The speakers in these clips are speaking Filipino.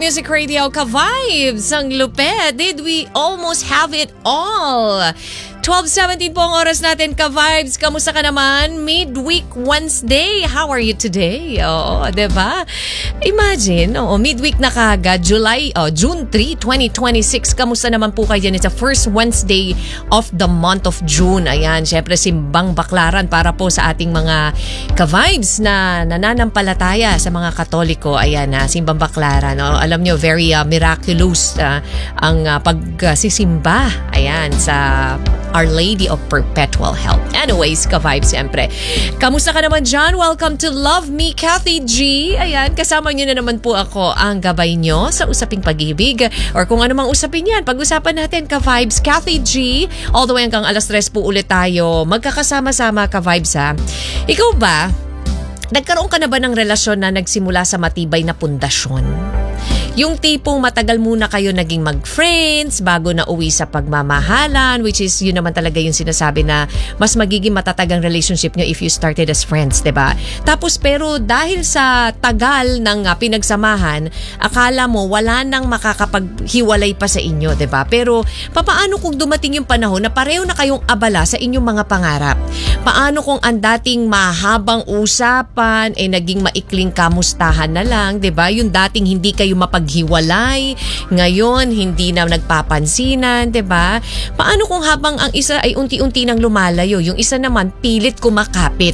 Favorite Music Radio, ka-vibes, ang lupet. Did we almost have it all? 12:17 po ang oras natin, ka-vibes. Kamusta ka naman? Midweek Wednesday. How are you today? Oo, diba? Imagine, midweek na kaagad, June 3, 2026. Kamusta naman po kayo dyan? It's the first Wednesday of the month of June. Ayan, syempre simbang baklaran para po sa ating mga ka-vibes na nananampalataya sa mga Katoliko. Ayan, simbang baklaran. Alam nyo, very miraculous ang pagsisimba. Ayan, sa Our Lady of Perpetual Help. Anyways, ka-vibes siyempre. Kamusta ka naman dyan? Welcome to Love Me, Kathy G. Ayan, kasama nyo na naman po ako ang gabay nyo sa usaping pag-ibig or kung ano mang usapin yan. Pag-usapan natin, ka-vibes, Kathy G. All the way hanggang 3:00 po ulit tayo. Magkakasama-sama, ka-vibes ha. Ikaw ba, nagkaroon ka na ba ng relasyon na nagsimula sa matibay na pundasyon? Yung tipong matagal muna kayo naging mag-friends bago na uwi sa pagmamahalan, which is yun naman talaga yung sinasabi na mas magiging matatag ang relationship nyo if you started as friends, diba? Tapos pero dahil sa tagal ng pinagsamahan, akala mo wala nang makakapaghiwalay pa sa inyo, diba? Pero paano kung dumating yung panahon na pareho na kayong abala sa inyong mga pangarap? Paano kung ang dating mahabang usapan naging maikling kamustahan na lang, diba? Yung dating hindi kayo mapaghiwalay, ngayon hindi na nagpapansinan, 'di ba? Paano kung habang ang isa ay unti-unti nang lumalayo, yung isa naman pilit kumakapit?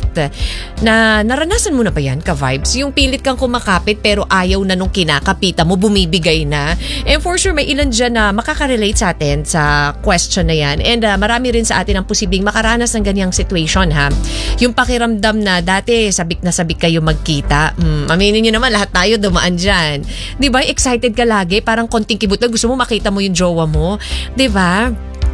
Na naranasan mo na ba 'yan, ka-vibes? Yung pilit kang kumakapit pero ayaw na nung kinakapita mo, bumibigay na. And for sure may ilan diyan na makaka-relate sa atin sa question na 'yan. And marami rin sa atin ang posibleng makaranas ng ganyang situation, ha. Yung pakiramdam na dati sabik na sabik kayo magkita. Aminin niyo naman, lahat tayo dumaan diyan. 'Di ba? Excited ka lagi, parang konting kibot na gusto mo makita mo yung jowa mo, 'di ba?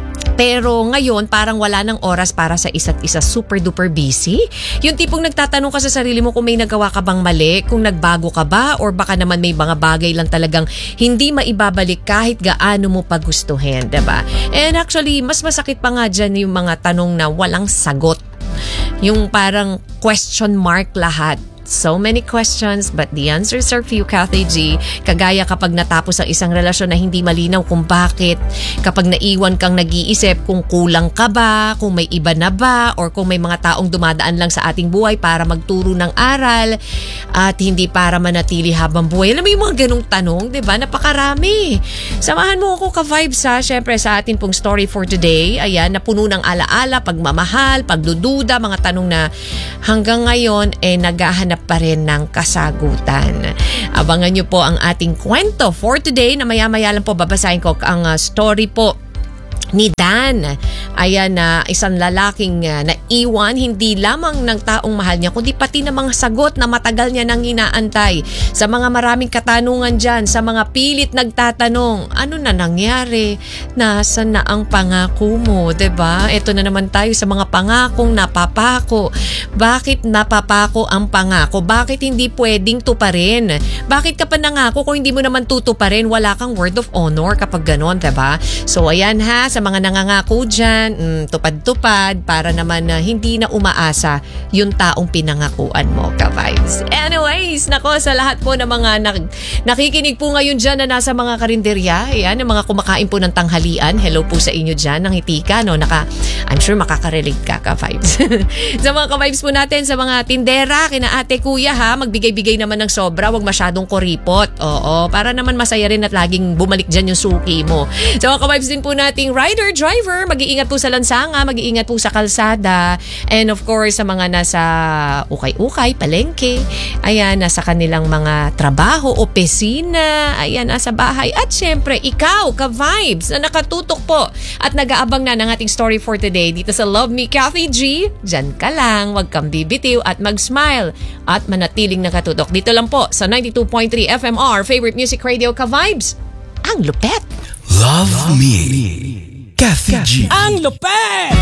Pero ngayon, parang wala ng oras para sa isa't isa, super duper busy. Yung tipong nagtatanong ka sa sarili mo kung may nagawa ka bang mali, kung nagbago ka ba, or baka naman may mga bagay lang talagang hindi maibabalik kahit gaano mo pagustuhin, 'di ba? And actually, mas masakit pa nga dyan yung mga tanong na walang sagot. Yung parang question mark lahat. So many questions but the answers are few, Kathy G. Kagaya kapag natapos ang isang relasyon na hindi malinaw kung bakit, kapag naiwan kang nag-iisip kung kulang ka ba, kung may iba na ba, or kung may mga taong dumadaan lang sa ating buhay para magturo ng aral at hindi para manatili habang buhay. Alam mo yung mga ganong tanong, diba? Napakarami. Samahan mo ako, ka-vibes ha, syempre sa atin pong story for today. Ayan, napuno ng alaala, pagmamahal, pagdududa, mga tanong na hanggang ngayon naghahanap pa rin ng kasagutan. Abangan nyo po ang ating kwento for today na maya-maya lang po babasahin ko ang story po ni Dan. Ayan na isang lalaking naiwan hindi lamang ng taong mahal niya kundi pati ng mga sagot na matagal niya nang inaantay. Sa mga maraming katanungan dyan, sa mga pilit nagtatanong, ano na nangyari? Nasaan na ang pangako mo? 'Di ba? Ito na naman tayo sa mga pangakong napapako. Bakit napapako ang pangako? Bakit hindi pwedeng tuparin? Bakit ka pa nangako kung hindi mo naman tutuparin? Wala kang word of honor kapag ganon, 'di ba? So ayan ha, sa mga nangangako dyan, tupad-tupad para naman hindi na umaasa yung taong pinangakuan mo, ka-vibes. Anyways, nako, sa lahat po ng mga nakikinig po ngayon dyan na nasa mga karinderya, yan, yung mga kumakain po ng tanghalian, hello po sa inyo dyan, nangitika, no? I'm sure makaka-relate ka, ka-vibes. Sa mga ka-vibes po natin, sa mga tindera, kina ate, kuya, ha, magbigay-bigay naman ng sobra, wag masyadong kuripot. Oo, para naman masaya rin at laging bumalik dyan yung suki mo. Sa mga ka-vibes din po nating rider, driver, mag-iingat po sa lansanga, mag-iingat po sa kalsada, and of course, sa mga nasa ukay-ukay, palengke, ayan, nasa kanilang mga trabaho, opisina, ayan, nasa bahay, at syempre, ikaw, ka-vibes, na nakatutok po at nag-aabang na ng ating story for today dito sa Love Me, Kathy G. Diyan ka lang, wag kang bibitiw at mag-smile at manatiling nakatutok. Dito lang po sa 92.3 FMR, Favorite Music Radio, ka-vibes, ang lupet. Love Me, Kathy G. Ang lupet!